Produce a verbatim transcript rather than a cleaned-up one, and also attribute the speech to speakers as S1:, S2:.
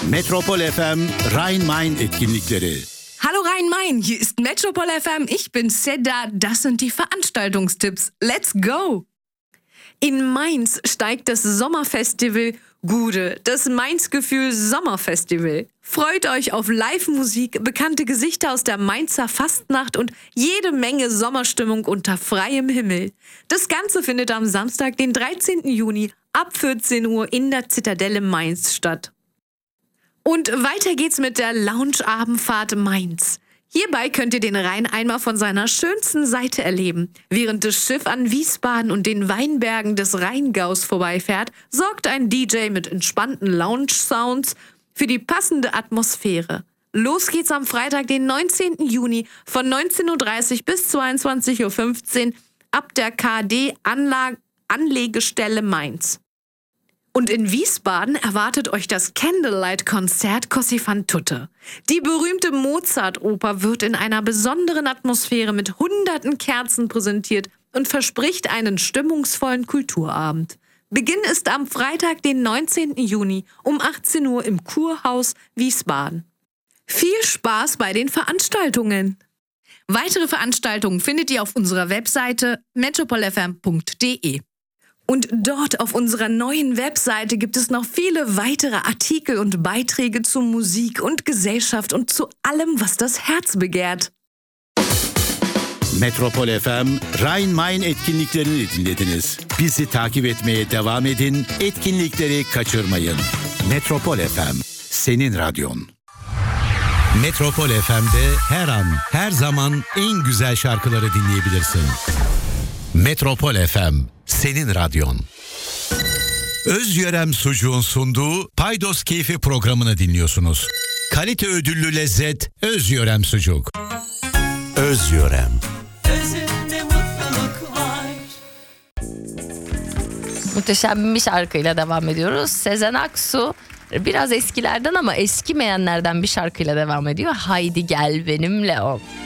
S1: Metropol F M Rhein-Main etkinlikleri.
S2: Hallo Rhein-Main, hier ist Metropol F M, ich bin Seda, das sind die Veranstaltungstipps. Let's go! In Mainz steigt das Sommerfestival Gude, das Mainz-Gefühl Sommerfestival. Freut euch auf Live-Musik, bekannte Gesichter aus der Mainzer Fastnacht und jede Menge Sommerstimmung unter freiem Himmel. Das Ganze findet am Samstag, den dreizehnten Juni ab vierzehn Uhr in der Zitadelle Mainz statt. Und weiter geht's mit der Lounge-Abendfahrt Mainz. Hierbei könnt ihr den Rhein einmal von seiner schönsten Seite erleben. Während das Schiff an Wiesbaden und den Weinbergen des Rheingaus vorbeifährt, sorgt ein D J mit entspannten Lounge-Sounds für die passende Atmosphäre. Los geht's am Freitag, den neunzehnten Juni von neunzehn Uhr dreißig bis zweiundzwanzig Uhr fünfzehn ab der K D-Anlegestelle Mainz. Und in Wiesbaden erwartet euch das Candlelight-Konzert Così fan tutte. Die berühmte Mozart-Oper wird in einer besonderen Atmosphäre mit hunderten Kerzen präsentiert und verspricht einen stimmungsvollen Kulturabend. Beginn ist am Freitag, den neunzehnten Juni um achtzehn Uhr im Kurhaus Wiesbaden. Viel Spaß bei den Veranstaltungen! Weitere Veranstaltungen findet ihr auf unserer Webseite metropol f m punkt d e. Und dort auf unserer neuen Webseite gibt es noch viele weitere Artikel und Beiträge zu Musik und Gesellschaft und zu allem, was das Herz begehrt.
S1: Metropol F M Rhein-Main etkinliklerini dinlediniz. Bizi takip etmeye devam edin, etkinlikleri kaçırmayın. Metropol F M, senin radyon. Metropol F M'de her an, her zaman en güzel şarkıları dinleyebilirsin. Metropol F M, senin radyon. Özyörem Sucuğun sunduğu Paydos Keyfi programını dinliyorsunuz. Kalite ödüllü lezzet Özyörem Sucuk. Özyörem.
S3: Özünde mutluluk var.
S4: Muhteşem bir şarkıyla devam ediyoruz. Sezen Aksu biraz eskilerden ama eskimeyenlerden bir şarkıyla devam ediyor. Haydi gel benimle ol.